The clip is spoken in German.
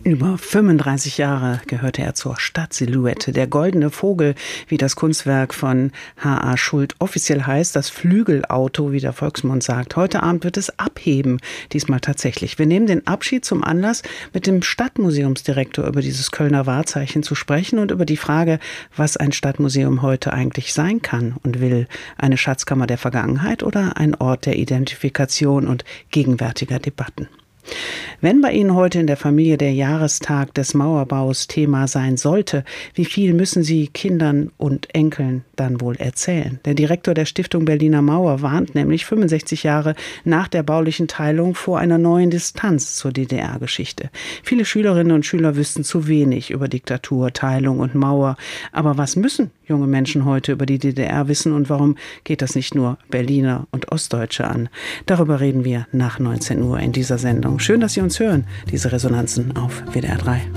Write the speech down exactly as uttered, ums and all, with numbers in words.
Über fünfunddreißig Jahre gehörte er zur Stadtsilhouette. Der goldene Vogel, wie das Kunstwerk von H A. Schuld offiziell heißt, das Flügelauto, wie der Volksmund sagt. Heute Abend wird es abheben, diesmal tatsächlich. Wir nehmen den Abschied zum Anlass, mit dem Stadtmuseumsdirektor über dieses Kölner Wahrzeichen zu sprechen und über die Frage, was ein Stadtmuseum heute eigentlich sein kann und will. Eine Schatzkammer der Vergangenheit oder ein Ort der Identifikation und gegenwärtiger Debatten. Wenn bei Ihnen heute in der Familie der Jahrestag des Mauerbaus Thema sein sollte, wie viel müssen Sie Kindern und Enkeln dann wohl erzählen? Der Direktor der Stiftung Berliner Mauer warnt nämlich fünfundsechzig Jahre nach der baulichen Teilung vor einer neuen Distanz zur D D R-Geschichte. Viele Schülerinnen und Schüler wüssten zu wenig über Diktatur, Teilung und Mauer. Aber was müssen junge Menschen heute über die D D R wissen und warum geht das nicht nur Berliner und Ostdeutsche an? Darüber reden wir nach neunzehn Uhr in dieser Sendung. Schön, dass Sie uns hören, diese Resonanzen auf W D R drei.